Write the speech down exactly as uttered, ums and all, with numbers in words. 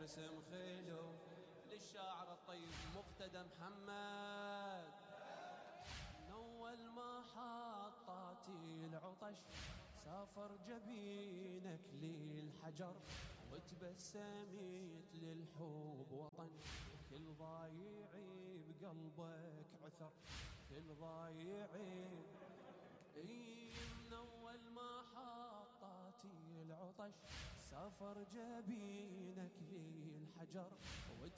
باسم خلو للشاعر الطيب مقتدى محمد. من أول ما حطاتي العطش سافر جبينك للحجر، وتبسميت للحب وطن، كل ضايعي بقلبك عثر، كل ضايعي. اي من أول ما حطاتي العطش سافر جبينك للحجر،